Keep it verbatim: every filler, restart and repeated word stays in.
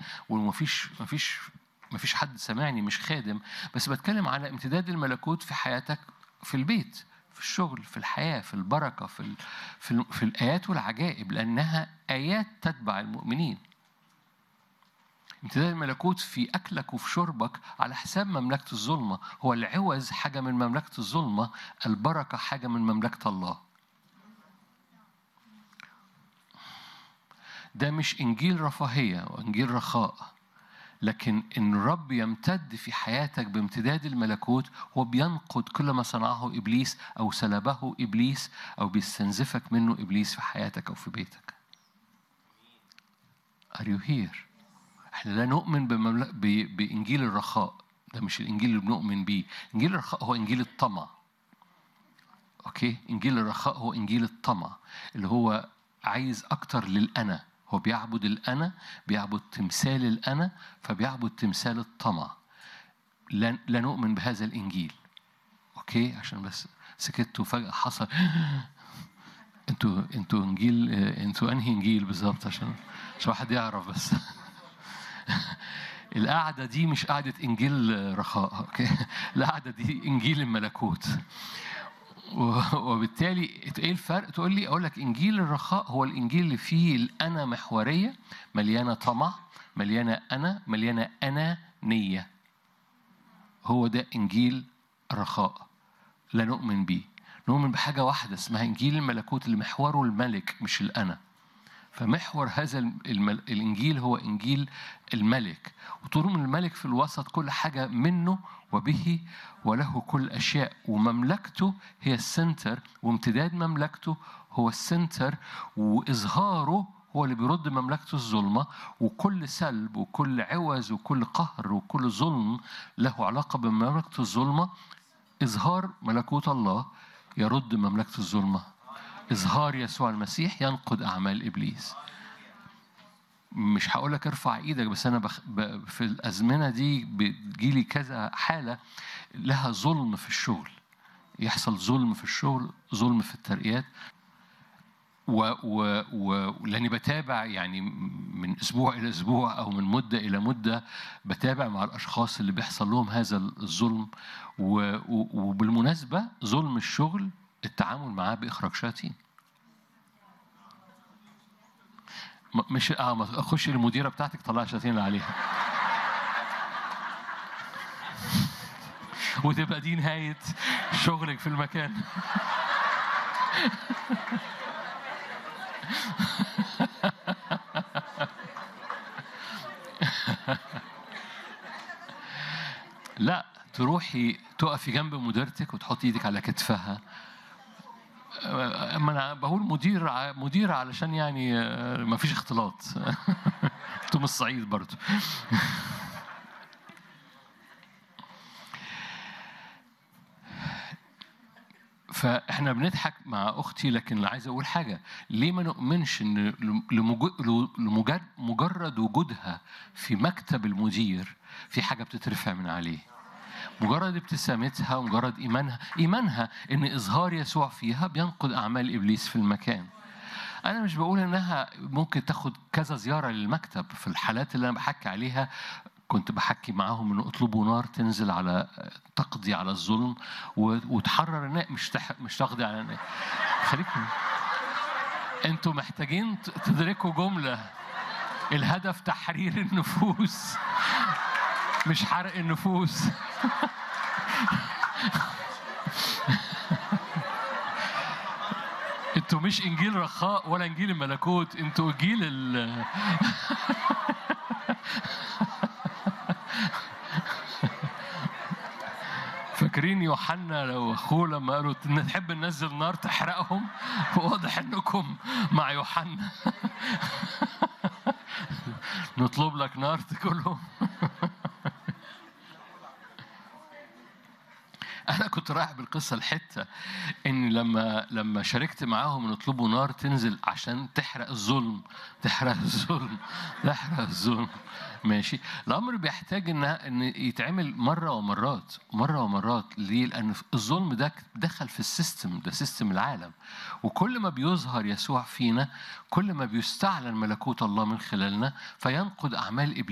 ومفيش مفيش مفيش حد سامعني مش خادم، بس بتكلم على امتداد الملكوت في حياتك، في البيت، في الشغل، في الحياة، في البركة، في ال... في, ال... في الآيات والعجائب، لأنها آيات تتبع المؤمنين. امتداد الملكوت في أكلك وفي شربك على حساب مملكة الظلمة. هو العوز حاجة من مملكة الظلمة، البركة حاجة من مملكة الله. ده مش إنجيل رفاهية وإنجيل رخاء، لكن إن الرب يمتد في حياتك بامتداد الملكوت، هو بينقض كل ما صنعه إبليس أو سلبه إبليس أو بيستنزفك منه إبليس في حياتك أو في بيتك. Are you here؟ إحنا لا نؤمن بمملك... ب... بإنجيل الرخاء، ده مش الإنجيل اللي بنؤمن بيه. إنجيل الرخاء هو إنجيل الطمع. أوكي؟ إنجيل الرخاء هو إنجيل الطمع، اللي هو عايز أكتر للأنا. هو بيعبد الأنا، بيعبد تمثال الأنا، فبيعبد تمثال الطمع. لا, لا نؤمن بهذا الإنجيل. أوكي؟ عشان بس سكتوا فجأة حصل انتوا انتوا إنجيل، انتوا أنهي إنجيل بالظبط؟ عشان عشان واحد يعرف بس. القعدة دي مش قعدة إنجيل رخاء، أوكي؟ القعدة دي إنجيل الملكوت. وبالتالي إيه الفرق؟ تقول لي أقول لك إنجيل الرخاء هو الإنجيل اللي فيه الأنا محورية، مليانة طمع، مليانة أنا، مليانة أنانية. هو ده إنجيل الرخاء. لا نؤمن بيه. نؤمن بحاجة واحدة اسمها إنجيل الملكوت اللي محوره الملك مش الأنا. فمحور هذا المل... الإنجيل هو إنجيل الملك، وطول من الملك في الوسط، كل حاجة منه وبه وله كل أشياء، ومملكته هي السنتر، وامتداد مملكته هو السنتر، وإظهاره هو اللي بيرد مملكته الظلمة. وكل سلب وكل عوز وكل قهر وكل ظلم له علاقة بمملكة الظلمة. إظهار ملكوت الله يرد مملكة الظلمة. إظهار يسوع المسيح ينقض أعمال إبليس. مش هقولك ارفع إيدك، بس أنا بخ... ب... في الأزمنة دي بتجيلي كذا حالة لها ظلم في الشغل، يحصل ظلم في الشغل، ظلم في الترقيات، و... و... و... لأني بتابع يعني من أسبوع إلى أسبوع أو من مدة إلى مدة، بتابع مع الأشخاص اللي بيحصل لهم هذا الظلم. و... و... وبالمناسبة ظلم الشغل التعامل معاه بإخراج شياطين. مش اه ما اخش المديره بتاعتك طلع شياطين اللي عليها وتبقى دي نهايه شغلك في المكان. لا، تروحي تقفي جنب مديرتك وتحطي ايدك على كتفها. اما انا بقول مدير مدير علشان يعني ما فيش اختلاط. انتوا من الصعيد برضو. فاحنا بنضحك مع اختي، لكن عايز اقول حاجه، ليه ما نؤمنش ان لمجرد مجرد وجودها في مكتب المدير في حاجه بتترفع من عليه؟ مجرد ابتسامتها ومجرد إيمانها إيمانها إن إظهار يسوع فيها بينقض أعمال إبليس في المكان. أنا مش بقول إنها ممكن تاخد كذا زيارة للمكتب. في الحالات اللي أنا بحكي عليها كنت بحكي معاهم إنه اطلبوا نار تنزل على تقضي على الظلم وتحرر الناس، مش تح... مش تقضي على الناس. خليكم أنتوا محتاجين تدركوا جملة: الهدف تحرير النفوس مش حرق النفوس. انتوا مش انجيل رخاء ولا انجيل الملكوت، انتوا انجيل ال فاكرين يوحنا لو اخوه لما قالوا نحب ننزل نار تحرقهم؟ واضح انكم مع يوحنا. نطلب لك نار تاكلهم. أنا كنت رايح بالقصة الحتة إن لما لما شاركت معاهم نطلبوا نار تنزل عشان تحرق الظلم، تحرق الظلم، تحرق الظلم. ماشي. الأمر بيحتاج إن إن يتعمل مرة ومرات، مرة ومرات. ليه؟ لأن الظلم ده دخل في السيستم، ده سيستم العالم. وكل ما بيظهر يسوع فينا، كل ما بيستعلن ملكوت الله من خلالنا، فينقض أعمال إبليس.